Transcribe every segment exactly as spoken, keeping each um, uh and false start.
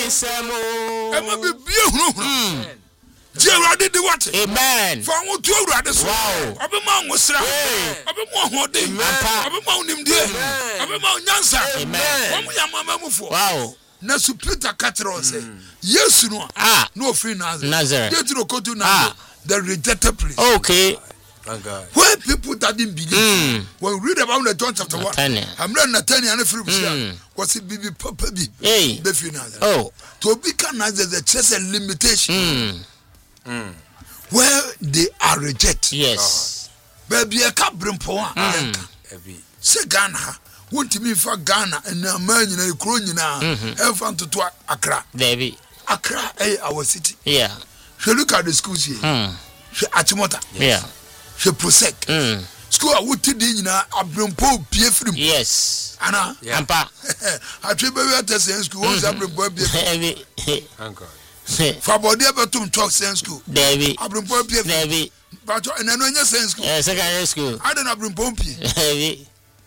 nsemo. Ema be be hunu. Je Awurade di what? Amen. For won to Awurade so. Obe ma nwosra. Obe mo hode. Obe ma onimde. Obe ma onyansa. Amen. Omo ya mama mufo. Wow. Na su Peter Catron say, Yesu no. Ah. No free Nazareth. Nazareth. Get to go to Nazareth. The rejected place. Okay. Thank God. When people that didn't believe, Mm. when we read about the John chapter Nathaniel. one, I'm not Nathaniel and Philip. Mm. Was it Bibi Papa B? Hey. Befi Nazareth. Oh. To become Nazareth, there's just a limitation. Mm. Mm. Where they are rejected. Yes. Baby, a cab brimpoa. Every. Say Ghana. Won't me for Ghana and a man in a crony now. Have to Accra. Baby. Accra, eh, our city. Yeah. She look at the schools here. Mm. She Achimota. Yeah. She Prosec. Mm. School I would tell you now, I bring Pope P F. Yes. Anna. Yeah. Ampa. I tell you, I tell you, school I bring Pope P F. Baby. Thank God. For body ever to talk sense school. Baby. I bring Pope P F. Baby. But and I know your sense school. Yeah, secondary school. I don't bring Pope. Baby.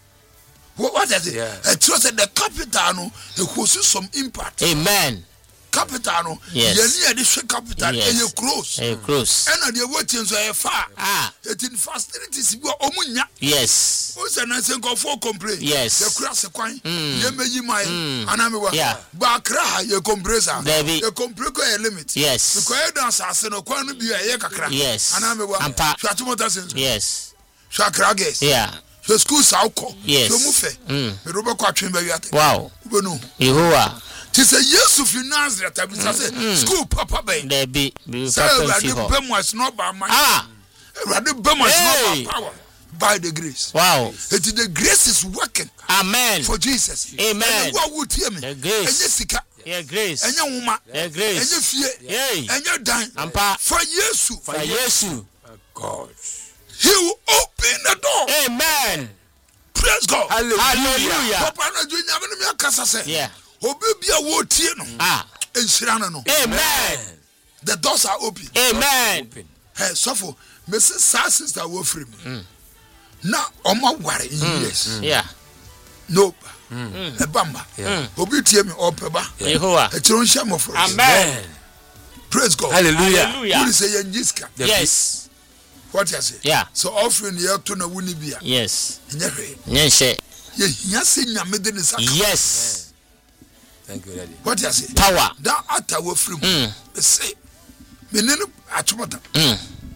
What what is it? Yeah. I trust that the capital no, it was some impact. Amen. Capital no. Yes. You need the capital. Yes. And you close. Hey, close. And the watching so far. Ah. It in facilities go omunya. Yes. Who's an answer go for complaint? Yes. The cross a coin. Mm. You may you my Mm. aname. Yeah. Bakra you compressor. Baby. You compress a limit. Yes. Because you dance as no kwan bi e kakra. Yes. Aname wa. Ampa. Shatumota sense. Yes. Shakra guess. Yeah. So school sa uko. Yes. So mu fe. Mm. Me robo kwa twin ba wiate. Wow. Ube no. Yehowa. Ti say Yesu fi Nazareth abisa say school papa ben. There be. Be Say papa Awurade fi. bem was not by mind. Ah. Awurade bem was Hey. not by power. By the grace. Wow. It is the grace is working Amen. for Jesus. Amen. And what would hear me? The grace. Enye sika. Yeah, grace. Enye woman. The grace. Enye fie. Hey. Enye dan. Ampa. For Yesu. For Yesu. God. He will open the door. Amen. Praise God. Hallelujah. Papa na jenya me me akasa say. Yeah. Obi bia wo tie no. Ah. Enshira no. Amen. The doors are open. Amen. Open. Hey, suffer. Me say sister wo free me. Na oma ware in years. Yeah. No. E bamba. Obi tie me opeba. Yehowa. E chiro nhia mo for. Amen. Praise God. Hallelujah. Hallelujah. You say yenjiska. Yes. What you say? Yeah. So offering here to na wuni bia. Yes. Nyehwe. Nyenshe. Ye hia se nyame de ne saka. Yes. Thank you, Daddy. What you say? Power. That ata wo free Mm. me say me ne no atomota. Mm.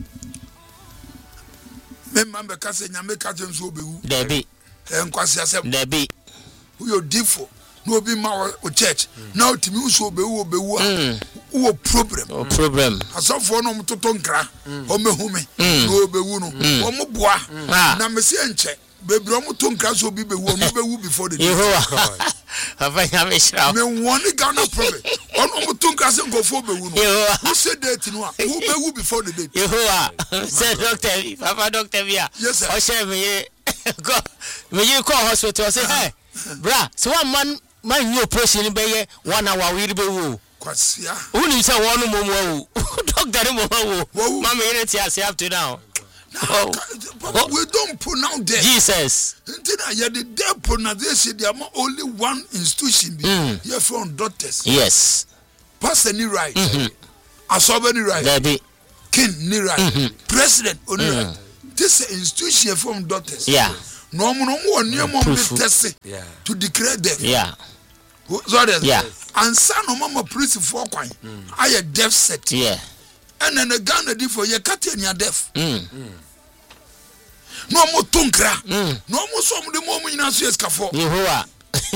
Me mambe ka se nyame ka je nso obewu. There be. E nkwase asem. There be. Who you defo. No be ma o church. Now timi nso obewu obewu a. Mm. Wo problem. No problem. Asafo no mtoto nkra. O mehume. No obewu no. O mo boa. Na me se enche. Bebre o mtoto nkra so bi bewu o mo bewu before the day. Yehowa. Papa nyame shira. Me woni Ghana problem. Ono mtoto nkra se ngofo bewu no. Yehowa. Who said that no? Who bewu before the day? Yehowa. Say doctor, Papa doctor bia. Yes sir. O share me go. Me you call hospital say, "Hey, bra, so one man man you operation be ye one hour we be wo." Kwasia. Who ni say one mo mo wo. Doctor mo wo. Wo. Mama you say as up to now. Now, but we don't pronounce that. Jesus. Until I hear the dead pronunciation, there are only one institution. Mm. You're from doctors. Yes. Pastor ni right. Mhm. Asoba ni right. There be. King ni right. Mhm. President oni right. This is institution from doctors. Yeah. No mo no mo ni mo be test Yeah. to declare death. Yeah. So that. Yeah. And son no mama priest for kwan. I a death set. Yeah. And then the Ghana di for ye kate ni death. Mm. No mo tunkra. Mm. No mo so mo de mo mo nyina so eskafo. Yehowa.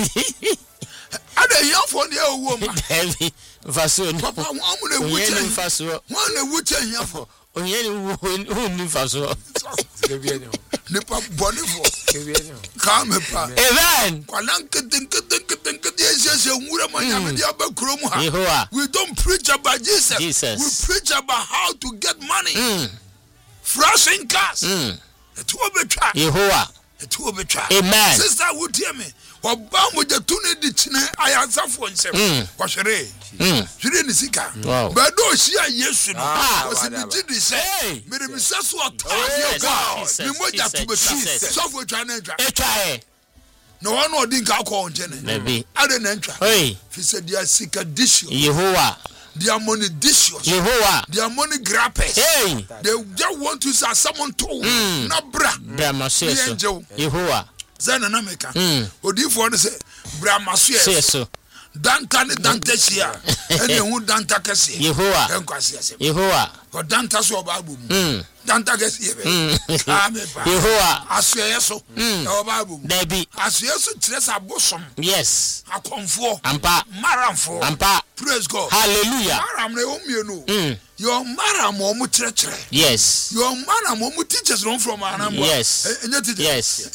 Ada yan for the owo ma. Heavy. Faso. Papa won mo na Onye wuche. ni faso. Won na wuche yan for. Onye ni who ni faso. Nipa body for. Amen. Come pa. Amen. Kwalan keten keten keten keten yesese nwura ma nyame dia ba krom ha. Yehowa. We don't preach about Jesus. Jesus. We preach about how to get money. Mm. Flashing cars. Mm. Etuo betwa. Yehowa. Etuo betwa. Amen. Sister would hear me. Oba mo je tuni di chine ayansafo nsem. Kwahwere. Mm. Hwere ni sika. Wow. Ba do hia Yesu no. Ah, Wasi mi ti di say. Hey. Me de mi saso ata Jesus, ye God. Jesus, Mi moja Jesus, to betwa. Jesus. So for twa na twa. Etwa e. no one or didn't call Jenny. Maybe. I didn't enter. Hey. He said, they are sickadicious. Yehovah. They are money dicious. Yehovah. They are money grappers. Hey. They just want to say someone told. Mm. Na bra. Brahma says so. Yehovah. Zena na meka. Mm. Odi for say Brahma says so. Danta ni danta sia. Ene hu danta kese. Yehovah. Enkwasi ase. Yehovah. Ko danta so ba bu mu. Mm. Danta kese be. Ah me ba. Yehovah. Asuye so. E ba bu. Dabi. Asuye so tire sa bosom. Yes. Akonfo. Ampa. Maramfo. Ampa. Praise God. Hallelujah. Maram na o mienu. Mm. Your maram o mu tire tire. Yes. Your maram o mu teachers run from anam. Yes. Yes.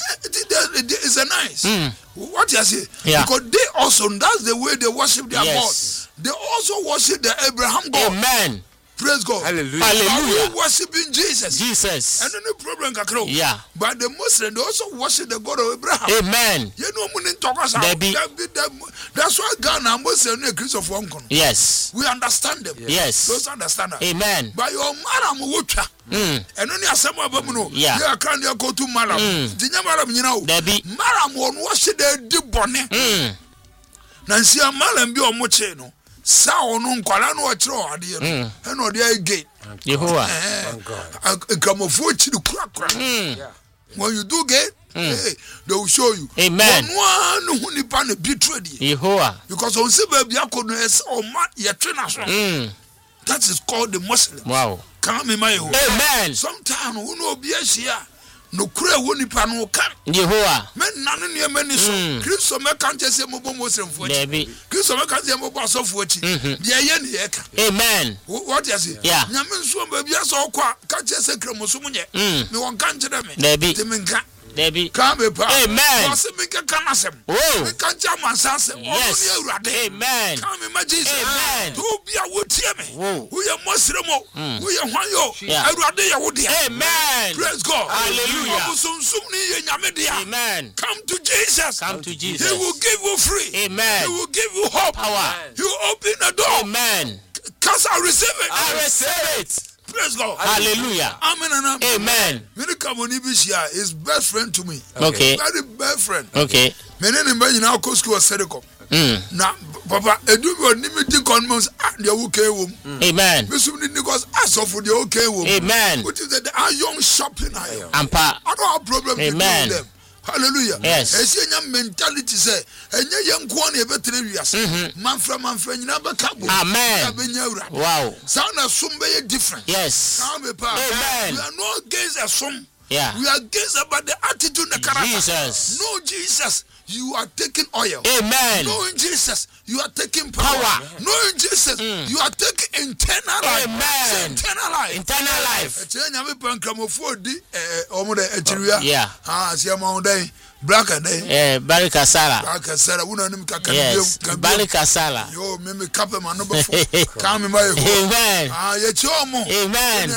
It's a nice. Mm. What you say? Yeah. Because they also, that's the way they worship their Yes. God. They also worship the Abraham God. Amen. Praise God. Hallelujah. Hallelujah. We worshiping Jesus. Jesus. And no problem kakro. Yeah. But the Muslims, they also worship the God of Abraham. Amen. You know, we need to talk about that. That's why Ghana Muslims and Christian folk. Yes. We understand them. Yes. Those understand them. Amen. But your maram wucha. Mm. And only a summer babuno. Yeah. You can't go to maram. Dinya maram, you know. Debbie. Maram won worship the deep bonnet. Mm. Nancy a malam be on mocheno. Sa onu nkwala no ochiro ade no. E no dey again. Yehovah. Thank God. Gramofo chi kura kura. Yeah. When you do get, hey, they will show you. Amen. One who ni pan betray you. Yehovah. Because on see baby akono es o ma ye train so. Mm. That is called the Muslim. Wow. Come in my home. Amen. Sometimes who no be here. No kure woni pa no kan. Yehovah. Men nanu ne mani so. Kristo me kan chese mo bo Muslim fo chi. Debbie. Kristo me kan chese mo bo asofo chi. Dia ye ne ye ka. Amen. What you say? Yeah. Nyame nso ba bia so kwa ka chese kremoso mu nye. Me won kan chede me. Debbie. Te me nka. Debbie. Come pa. Amen. So se me ka kan asem. Oh. Me kan cha mansase. Yes. Onu ne Awurade. Amen. Come ma Jesus. Amen. To bia wo tie me. Whoa. Wo ye Muslim o. Wo ye hwan yo. Yeah. Awurade ye wo dia. Amen. Praise God. Hallelujah. Amen. Come to Jesus. Come to Jesus. He will give you free. Amen. He will give you hope. Power. He will open the door. Amen. Cause I receive it. I receive it. Praise God. Hallelujah. Amen and amen. Amen. Many Kamonibishia is best friend to me. Okay. Very best friend. Okay. Many in the now go school Sedeko. Mm. Now, Papa, edu your limited condoms at the okay womb. Amen. Mister Nicholas ask for the okay womb. Amen. Which is the iron shopping iron. Ampa. I don't have problem Amen. with them. Hallelujah. Yes. Esi enya mentality say enya yenko na ebetere wiase. Manfra manfra nyina be kabo. Amen. Wow. Sound na some be different. Yes. Amen. Amen. We are not against a some. Yeah. We are against about the attitude and the character. Jesus. No Jesus, you are taking oil. Amen. No in Jesus, you are taking power. Power. No in Jesus, mm. you are taking internal life. Amen. Internal life. Internal life. Yeah. Ah, see I'm on day. Black and day. Eh, Barika Sala. Black and Sarah, we don't Yes. Barika Sala. Yo, me me cap my number four. Come in my home. Amen. Ah, yeah, Chomo. Amen.